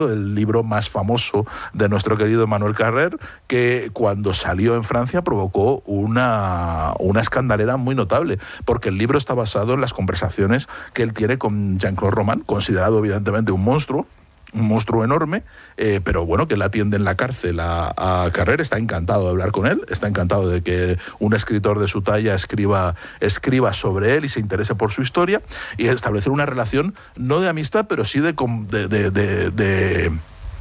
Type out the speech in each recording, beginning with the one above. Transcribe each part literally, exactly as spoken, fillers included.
el libro más famoso de nuestro querido Emmanuel Carrère, que cuando salió en Francia provocó una, una escandalera muy notable, porque el libro está basado en las conversaciones que él tiene con Jean-Claude Roman, considerado evidentemente un monstruo, un monstruo enorme, eh, pero bueno, que él atiende en la cárcel a, a Carrère, está encantado de hablar con él, está encantado de que un escritor de su talla escriba, escriba sobre él y se interese por su historia, y establecer una relación no de amistad, pero sí de, de, de, de, de,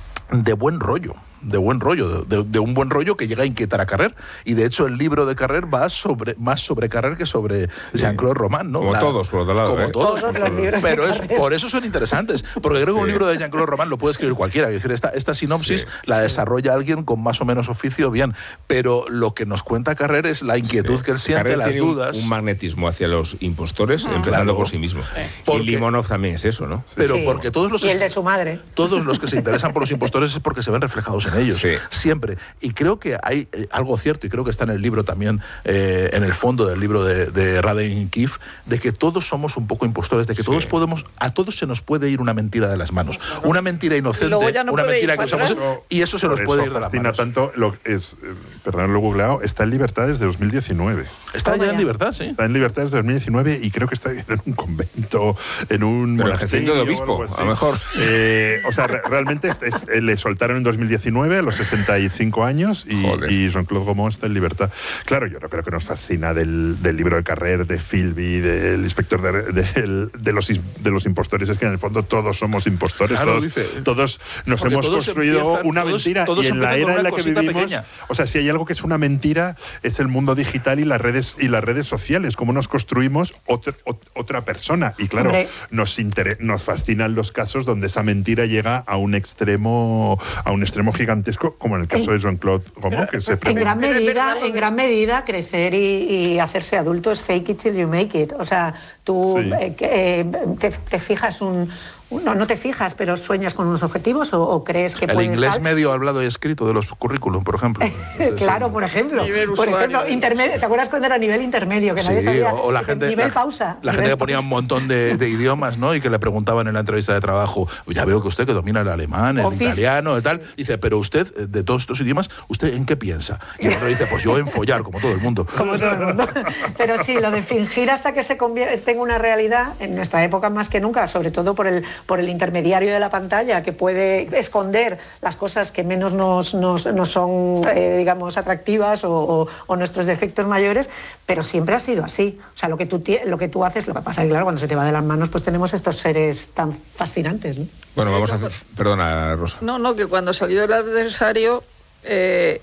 de buen rollo. de buen rollo, de, de un buen rollo que llega a inquietar a Carrère, y de hecho el libro de Carrère va sobre más sobre Carrère que sobre sí. Jean-Claude Roman, ¿no? Como La, todos, por otro lado. Como ¿eh? todos, todos los libros pero de es, Carrère. por eso son interesantes, porque creo que sí. un libro de Jean-Claude Roman lo puede escribir cualquiera, es decir, esta, esta sinopsis sí. la sí. desarrolla alguien con más o menos oficio, bien, pero lo que nos cuenta Carrère es la inquietud sí. que él siente, Carrère las tiene dudas. Un, un magnetismo hacia los impostores, ah. empezando claro. por sí mismo. Eh. Porque, y Limonov también es eso, ¿no? Pero sí. porque todos los y el de su madre. Todos los que se interesan por los impostores es porque se ven reflejados en ellos, sí. siempre. Y creo que hay eh, algo cierto, y creo que está en el libro también, eh, en el fondo del libro de, de Raden Keefe, de que todos somos un poco impostores, de que sí. todos podemos, a todos se nos puede ir una mentira de las manos. No, no. Una mentira inocente, no una mentira que usamos, y eso se nos puede ir de las manos. Tanto, lo, es, eh, perdón, lo he googleado, está en libertad desde dos mil diecinueve. Está ya en libertad, sí. Está en libertad desde dos mil diecinueve y creo que está en un convento, en un Pero monasterio de obispo, a lo mejor. Eh, o sea, re realmente es, es, le soltaron en dos mil diecinueve a los sesenta y cinco años y, y Jean-Claude Gaumont está en libertad. Claro, yo creo que nos fascina del, del libro de Carrère, de Philby, del inspector de, de, de, los, de los impostores, es que en el fondo todos somos impostores, claro, todos, dice, todos nos hemos todos construido empiezan, una todos, mentira todos y en la era en la que vivimos, pequeña. O sea, si hay algo que es una mentira es el mundo digital y las redes y las redes sociales, cómo nos construimos otra, otra persona. Y claro, nos, nos fascinan los casos donde esa mentira llega a un extremo a un extremo gigantesco, como en el caso de Jean-Claude Gaumont, que se en gran medida, en gran medida crecer y, y hacerse adulto es fake it till you make it. O sea, tú sí. eh, eh, te, te fijas un No, no te fijas, pero sueñas con unos objetivos o, o crees que el puedes... El inglés estar... medio hablado y escrito de los currículum, por ejemplo. Claro, por ejemplo. Por ejemplo, intermedio. ¿Te acuerdas cuando era nivel intermedio? Que sí, nadie sabía. O la gente, nivel la, pausa. La nivel gente que pausa. ponía un montón de, de idiomas, ¿no? Y que le preguntaban en la entrevista de trabajo, ya veo que usted que domina el alemán, el Office. italiano y tal. Dice, pero usted, de todos estos idiomas, ¿usted en qué piensa? Y el otro dice, pues yo en follar, como todo el mundo. Como todo el mundo. Pero sí, lo de fingir hasta que se convierte en una realidad, en nuestra época más que nunca, sobre todo por el, por el intermediario de la pantalla, que puede esconder las cosas que menos nos, nos, nos son, eh, digamos, atractivas o, o, o nuestros defectos mayores, pero siempre ha sido así. O sea, lo que tú, lo que tú haces, lo que pasa es que, claro, cuando se te va de las manos, pues tenemos estos seres tan fascinantes, ¿no? Bueno, vamos a hacer... Perdona, Rosa. No, no, que cuando salió El adversario... Eh,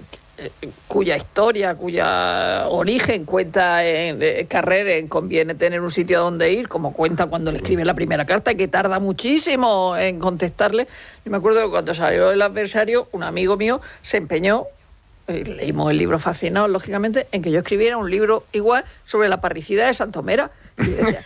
cuya historia, cuya origen cuenta en eh, Carrère, en Conviene tener un sitio a donde ir, como cuenta cuando le escribe la primera carta, que tarda muchísimo en contestarle. Yo me acuerdo que cuando salió El adversario, un amigo mío se empeñó, eh, leímos el libro fascinado, lógicamente, en que yo escribiera un libro igual sobre la parricida de Santomera. Y decía,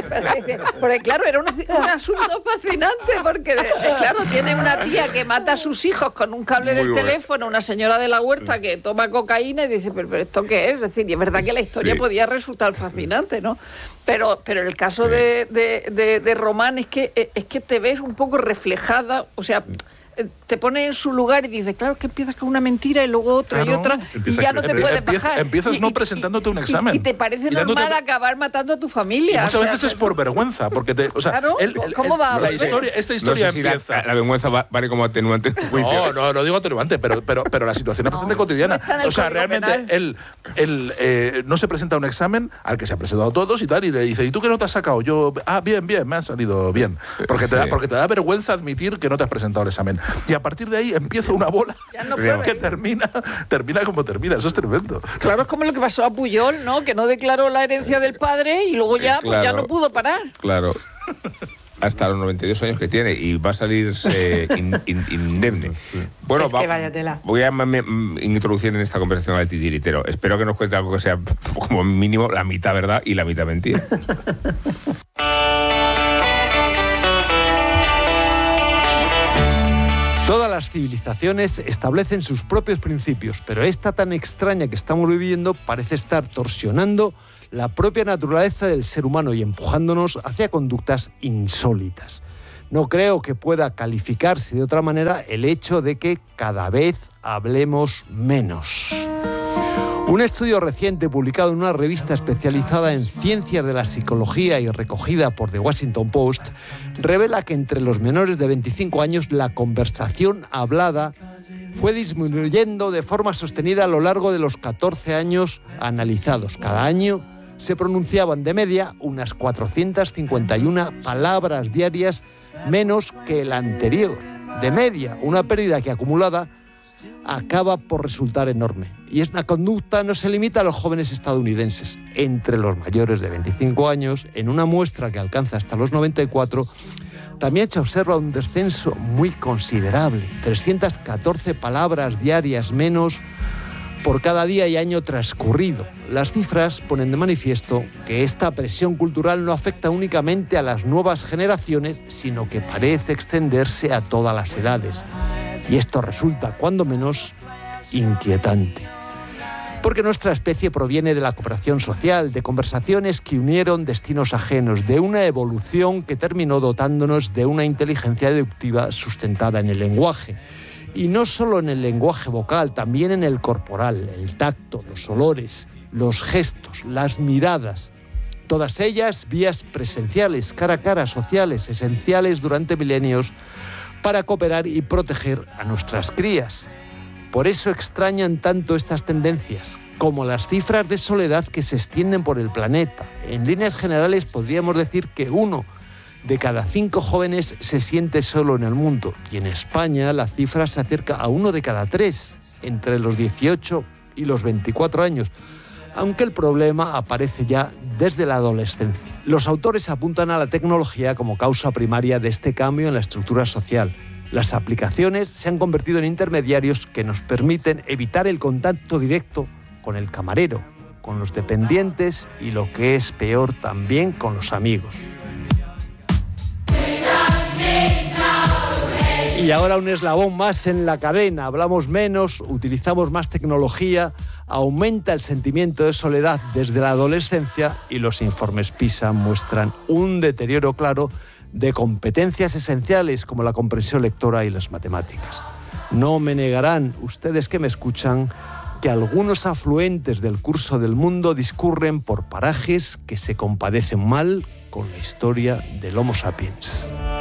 porque claro, era un, un asunto fascinante, porque claro, tiene una tía que mata a sus hijos con un cable Muy del bueno. teléfono, una señora de la huerta que toma cocaína y dice, pero, pero ¿esto qué es? Es decir, y es verdad que la historia sí. podía resultar fascinante, ¿no? Pero, pero el caso sí. de, de, de, de Román es que, es que te ves un poco reflejada, o sea... te pone en su lugar y dices, claro, es que empiezas con una mentira y luego otra claro, y otra y ya no te puedes empieza, bajar. Empiezas y, no y, presentándote un examen. Y, y te parece y normal dándote... acabar matando a tu familia. Y muchas o sea, veces es por vergüenza, porque te, o sea, claro, el, el, ¿cómo va? La historia, esta historia no sé si empieza. La, la vergüenza va, vale como atenuante. No, no, no digo atenuante, pero, pero, pero la situación es bastante no, cotidiana. No o sea, realmente él, él eh, no se presenta a un examen al que se ha presentado todos y tal, y le dice, ¿y tú qué nota has sacado? Yo, ah, bien, bien, me ha salido bien. Porque, sí. te da, porque te da vergüenza admitir que no te has presentado el examen. Y a partir de ahí empieza una bola no que termina, termina como termina. Eso es tremendo. Claro, es como lo que pasó a Pujol, ¿no? Que no declaró la herencia del padre y luego ya, eh, claro, pues ya no pudo parar. Claro. Hasta los noventa y dos años que tiene y va a salirse in, in, indemne. Sí. Bueno, es que vaya tela. Voy a me, me, introducir en esta conversación al titiritero. Espero que nos cuente algo que sea como mínimo la mitad verdad y la mitad mentira. Todas las civilizaciones establecen sus propios principios, pero esta tan extraña que estamos viviendo parece estar torsionando la propia naturaleza del ser humano y empujándonos hacia conductas insólitas. No creo que pueda calificarse de otra manera el hecho de que cada vez hablemos menos. Un estudio reciente publicado en una revista especializada en ciencias de la psicología y recogida por The Washington Post revela que entre los menores de veinticinco años la conversación hablada fue disminuyendo de forma sostenida a lo largo de los catorce años analizados. Cada año se pronunciaban de media unas cuatrocientas cincuenta y una palabras diarias menos que el anterior. De media, una pérdida que acumulada acaba por resultar enorme. Y esta conducta no se limita a los jóvenes estadounidenses. Entre los mayores de veinticinco años, en una muestra que alcanza hasta los noventa y cuatro, también se observa un descenso muy considerable. trescientas catorce palabras diarias menos por cada día y año transcurrido. Las cifras ponen de manifiesto que esta presión cultural no afecta únicamente a las nuevas generaciones, sino que parece extenderse a todas las edades. Y esto resulta, cuando menos, inquietante. Porque nuestra especie proviene de la cooperación social, de conversaciones que unieron destinos ajenos, de una evolución que terminó dotándonos de una inteligencia deductiva sustentada en el lenguaje. Y no solo en el lenguaje vocal, también en el corporal, el tacto, los olores, los gestos, las miradas. Todas ellas vías presenciales, cara a cara, sociales, esenciales durante milenios para cooperar y proteger a nuestras crías. Por eso extrañan tanto estas tendencias, como las cifras de soledad que se extienden por el planeta. En líneas generales podríamos decir que uno de cada cinco jóvenes se siente solo en el mundo, y en España la cifra se acerca a uno de cada tres, entre los dieciocho y los veinticuatro años, aunque el problema aparece ya desde la adolescencia. Los autores apuntan a la tecnología como causa primaria de este cambio en la estructura social. Las aplicaciones se han convertido en intermediarios que nos permiten evitar el contacto directo con el camarero, con los dependientes y, lo que es peor, también con los amigos. Y ahora un eslabón más en la cadena. Hablamos menos, utilizamos más tecnología, aumenta el sentimiento de soledad desde la adolescencia y los informes PISA muestran un deterioro claro de competencias esenciales como la comprensión lectora y las matemáticas. No me negarán ustedes que me escuchan que algunos afluentes del curso del mundo discurren por parajes que se compadecen mal con la historia del Homo sapiens.